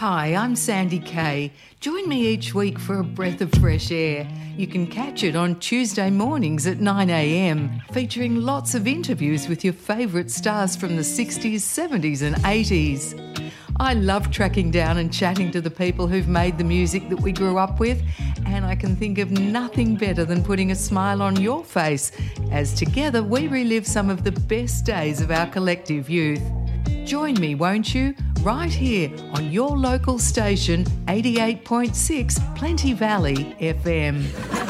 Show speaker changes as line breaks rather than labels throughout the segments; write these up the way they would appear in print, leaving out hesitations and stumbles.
Hi, I'm Sandy Kay. Join me each week for a breath of fresh air. You can catch it on Tuesday mornings at 9 a.m, featuring lots of interviews with your favourite stars from the 60s, 70s and 80s. I love tracking down and chatting to the people who've made the music that we grew up with, and I can think of nothing better than putting a smile on your face as together we relive some of the best days of our collective youth. Join me, won't you? Right here on your local station, 88.6 Plenty Valley FM.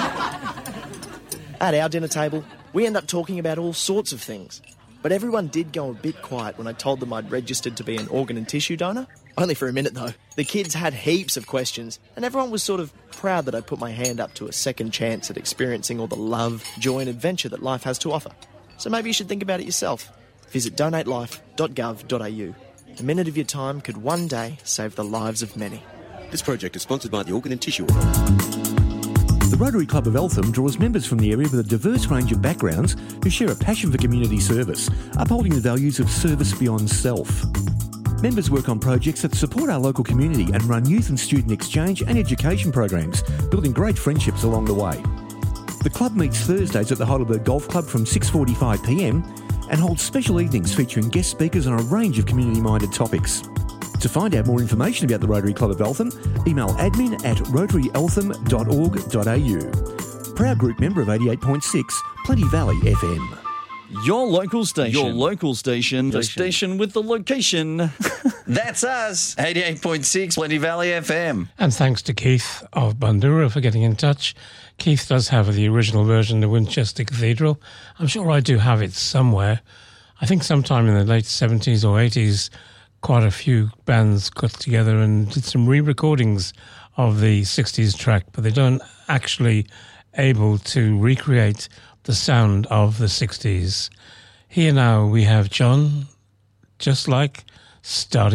At our dinner table, we end up talking about all sorts of things. But everyone did go a bit quiet when I told them I'd registered to be an organ and tissue donor. Only for a minute, though. The kids had heaps of questions, and everyone was sort of proud that I put my hand up to a second chance at experiencing all the love, joy and adventure that life has to offer. So maybe you should think about it yourself. Visit donatelife.gov.au. A minute of your time could one day save the lives of many.
This project is sponsored by the Organ and Tissue Authority.
The Rotary Club of Eltham draws members from the area with a diverse range of backgrounds who share a passion for community service, upholding the values of service beyond self. Members work on projects that support our local community and run youth and student exchange and education programs, building great friendships along the way. The club meets Thursdays at the Heidelberg Golf Club from 6:45pm and holds special evenings featuring guest speakers on a range of community-minded topics. To find out more information about the Rotary Club of Eltham, email admin@rotaryeltham.org.au. Proud group member of 88.6 Plenty Valley FM.
Your local station. The station with the location.
That's us, 88.6 Plenty Valley FM.
And thanks to Keith of Bandura for getting in touch. Keith does have the original version of Winchester Cathedral. I'm sure I do have it somewhere. I think sometime in the late 70s or 80s, quite a few bands got together and did some re-recordings of the 60s track, but they don't actually able to recreate the sound of the 60s. Here now we have John, just like starting